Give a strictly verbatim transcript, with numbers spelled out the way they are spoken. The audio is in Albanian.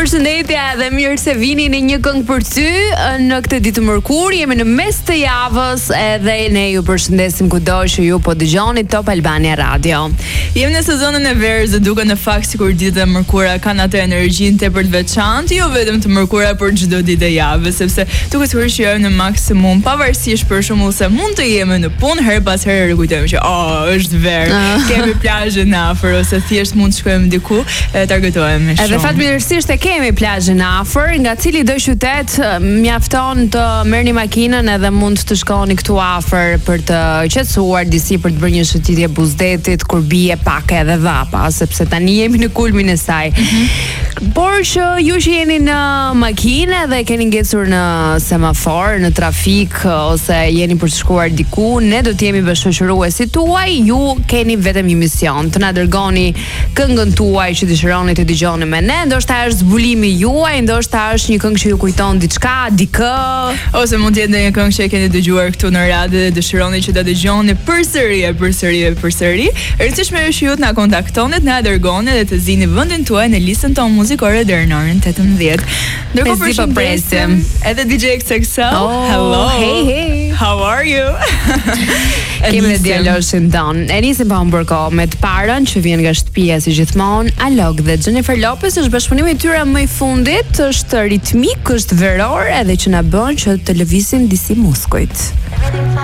Përshëndetje dhe mirë se vini në një këngë për ty në këtë ditë mërkur. Jemi në mes të javës edhe ne ju përshëndesim kudo që ju po dëgjoni Top Albania Radio. Jemi në sezonën e verës dhe duke në fakt sikur ditët e mërkura kanë atë energjinë tepër të veçantë, jo vetëm të mërkura por çdo ditë e javës, sepse duket sikur që jemi në maksimum, pavarësisht për shembull se mund të jemi në punë, her pas here rikujtojmë që oh, është verë, uh. kemi plazhin afër ose thjesht mund të shkojmë diku, e targetohemi shumë. Edhe fatmirësisht e kemi plazhin afër, nga cili do qytet mjafton të merrni makinën edhe mund të shkoni këtu afër për të qetësuar disi, për të bërë një shëtitje buzdetit kur bie pak edhe dhapa, sepse tani jemi në kulmin e saj. Mm-hmm. Por që ju që jeni në makinë dhe keni ngecur në semafor, në trafik ose jeni për të shkuar diku, ne do të jemi bashkëshoqëruesit tuaj. Ju keni vetëm një mision, të na dërgoni këngën tuaj që dëshironi të dëgjoni me ne. Ndoshta është zbulimi juaj, ndoshta është një këngë që ju kujton diçka, dikë, ose mund të jetë një këngë që e keni dëgjuar këtu në radio dhe dëshironi që ta dëgjoni përsëri e përsëri e përsëri. E rëndësishme është që ju të na kontaktonit, na dërgoni dhe të zini vendin tuaj në listën tonë muzikore deri në orën tetëmbëdhjetë. Ndërkohë përshëndesim edhe D J X X L. Oh, hello. Hey, hey. How are you? Kemi dhe dialogin ton. E nisim pa humbur kohë me të parën që vjen nga shtëpia si gjithmonë, Alok dhe Jennifer Lopez. Është bashkëpunimi i tyre më i fundit, është ritmik, është veror edhe që na bën që të lëvizim disi muskujt.